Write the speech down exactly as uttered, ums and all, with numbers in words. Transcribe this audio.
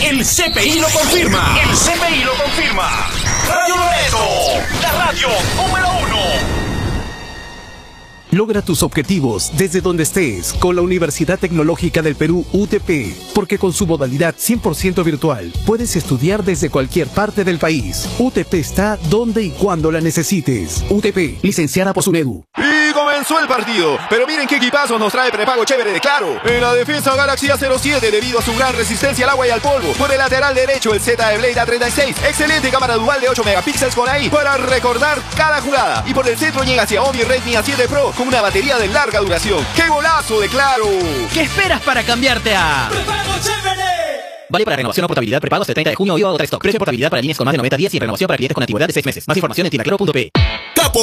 El C P I lo confirma. El C P I lo confirma. Radio Loreto, la radio número uno. Logra tus objetivos desde donde estés con la Universidad Tecnológica del Perú U T P, porque con su modalidad cien por ciento virtual puedes estudiar desde cualquier parte del país. U T P está donde y cuando la necesites. U T P, licenciada por SUNEDU. Y comenzó el partido, pero miren qué equipazo nos trae prepago chévere de Claro. En la defensa Galaxy A cero siete debido a su gran resistencia al agua y al polvo. Por el lateral derecho el Z de Blade A treinta y seis, excelente cámara dual de ocho megapíxeles con A I para recordar cada jugada. Y por el centro llega hacia Omi Redmi A siete Pro con una batería de larga duración. ¡Qué golazo de Claro! ¿Qué esperas para cambiarte a ¡Prepago chévere! Vale para renovación o portabilidad prepagos del treinta de junio y o otra stock. Precio de portabilidad para líneas con más de noventa días y renovación para clientes con antigüedad de seis meses. Más información en tinaclaro punto pe.